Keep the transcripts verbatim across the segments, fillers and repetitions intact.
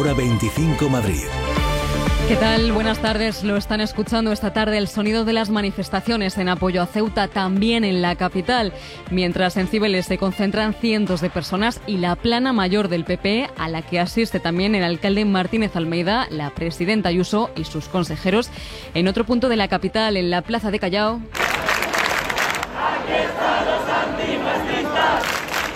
Hora veinticinco Madrid. ¿Qué tal? Buenas tardes. Lo están escuchando esta tarde, el sonido de las manifestaciones en apoyo a Ceuta, también en la capital. Mientras en Cibeles se concentran cientos de personas y la plana mayor del P P, a la que asiste también el alcalde Martínez Almeida, la presidenta Ayuso y sus consejeros. En otro punto de la capital, en la plaza de Callao. ¡Aquí están los antifascistas!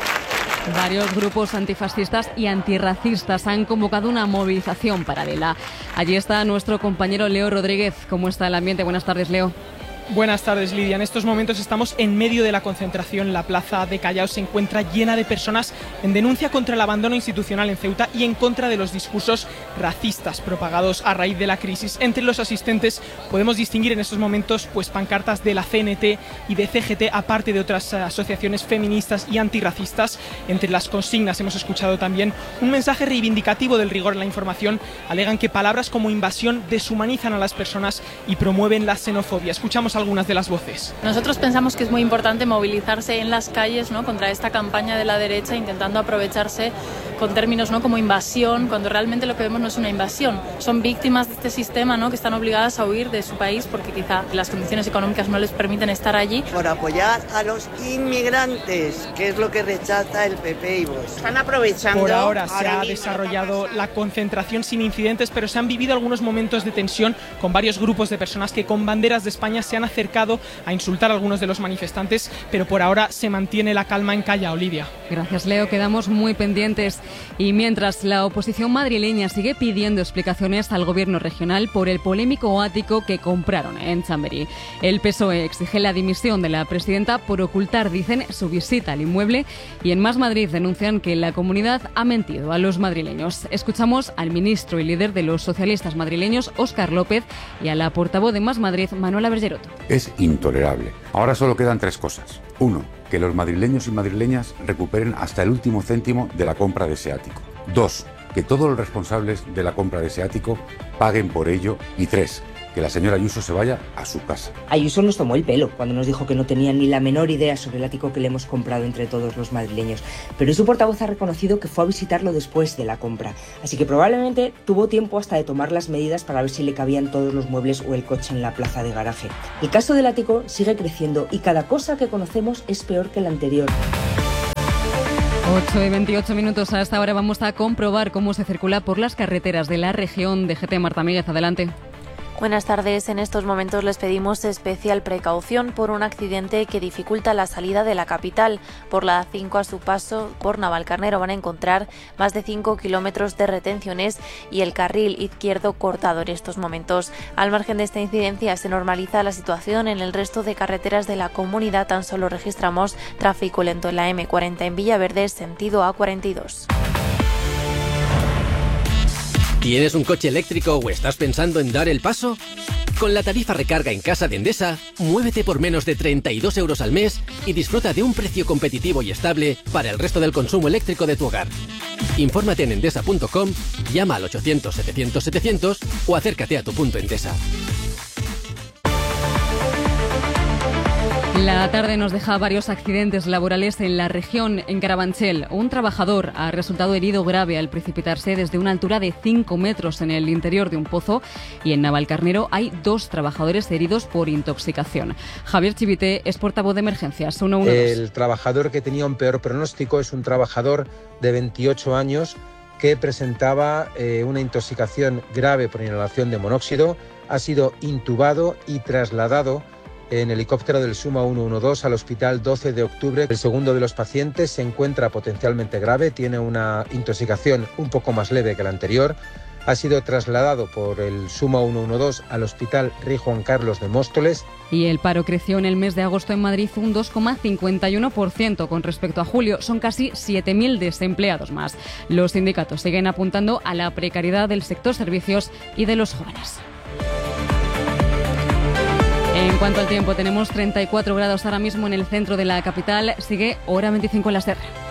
Varios grupos antifascistas y antirracistas han convocado una movilización paralela. Allí está nuestro compañero Leo Rodríguez. ¿Cómo está el ambiente? Buenas tardes, Leo. Buenas tardes, Lidia. En estos momentos estamos en medio de la concentración. La plaza de Callao se encuentra llena de personas en denuncia contra el abandono institucional en Ceuta y en contra de los discursos racistas propagados a raíz de la crisis. Entre los asistentes podemos distinguir en estos momentos pues pancartas de la C N T y de C G T, aparte de otras asociaciones feministas y antirracistas. Entre las consignas hemos escuchado también un mensaje reivindicativo del rigor en la información. Alegan que palabras como invasión deshumanizan a las personas y promueven la xenofobia. Escuchamos algunas de las voces. Nosotros pensamos que es muy importante movilizarse en las calles, ¿no?, contra esta campaña de la derecha, intentando aprovecharse con términos, ¿no?, como invasión, cuando realmente lo que vemos no es una invasión. Son víctimas de este sistema, ¿no?, que están obligadas a huir de su país porque quizá las condiciones económicas no les permiten estar allí. Por apoyar a los inmigrantes, que es lo que rechaza el P P y Vox. Están aprovechando. Por ahora se ha desarrollado la concentración sin incidentes, pero se han vivido algunos momentos de tensión con varios grupos de personas que con banderas de España se han acercado a insultar a algunos de los manifestantes, pero por ahora se mantiene la calma en Callao, Lidia. Gracias, Leo. Quedamos muy pendientes. Y mientras la oposición madrileña sigue pidiendo explicaciones al gobierno regional por el polémico ático que compraron en Chamberí. El P S O E exige la dimisión de la presidenta por ocultar, dicen, su visita al inmueble, y en Más Madrid denuncian que la comunidad ha mentido a los madrileños. Escuchamos al ministro y líder de los socialistas madrileños, Óscar López, y a la portavoz de Más Madrid, Manuela Bergerotto. Es intolerable. Ahora solo quedan tres cosas. Uno, que los madrileños y madrileñas recuperen hasta el último céntimo de la compra de ese ático. Dos, que todos los responsables de la compra de ese ático paguen por ello. Y tres, que la señora Ayuso se vaya a su casa. Ayuso nos tomó el pelo cuando nos dijo que no tenía ni la menor idea sobre el ático que le hemos comprado entre todos los madrileños. Pero su portavoz ha reconocido que fue a visitarlo después de la compra. Así que probablemente tuvo tiempo hasta de tomar las medidas para ver si le cabían todos los muebles o el coche en la plaza de garaje. El caso del ático sigue creciendo y cada cosa que conocemos es peor que la anterior. ocho y veintiocho minutos. A esta hora vamos a comprobar cómo se circula por las carreteras de la región. D G T, Marta Míguez, adelante. Buenas tardes. En estos momentos les pedimos especial precaución por un accidente que dificulta la salida de la capital. Por la A cinco a su paso por Navalcarnero van a encontrar más de cinco kilómetros de retenciones y el carril izquierdo cortado en estos momentos. Al margen de esta incidencia se normaliza la situación en el resto de carreteras de la comunidad. Tan solo registramos tráfico lento en la eme cuarenta en Villaverde, sentido A cuarenta y dos. ¿Tienes un coche eléctrico o estás pensando en dar el paso? Con la tarifa recarga en casa de Endesa, muévete por menos de treinta y dos euros al mes y disfruta de un precio competitivo y estable para el resto del consumo eléctrico de tu hogar. Infórmate en endesa punto com, llama al ochocientos setecientos setecientos o acércate a tu punto Endesa. La tarde nos deja varios accidentes laborales en la región. En Carabanchel, un trabajador ha resultado herido grave al precipitarse desde una altura de cinco metros en el interior de un pozo, y en Navalcarnero hay dos trabajadores heridos por intoxicación. Javier Chivite es portavoz de emergencias. uno uno dos. El trabajador que tenía un peor pronóstico es un trabajador de veintiocho años que presentaba eh, una intoxicación grave por inhalación de monóxido. Ha sido intubado y trasladado en helicóptero del Suma ciento doce al hospital doce de octubre. El segundo de los pacientes se encuentra potencialmente grave, tiene una intoxicación un poco más leve que la anterior. Ha sido trasladado por el Suma ciento doce al hospital Rey Juan Carlos de Móstoles. Y el paro creció en el mes de agosto en Madrid un dos coma cincuenta y uno por ciento con respecto a julio. Son casi siete mil desempleados más. Los sindicatos siguen apuntando a la precariedad del sector servicios y de los jóvenes. En cuanto al tiempo, tenemos treinta y cuatro grados ahora mismo en el centro de la capital. Sigue Hora veinticinco en la SER.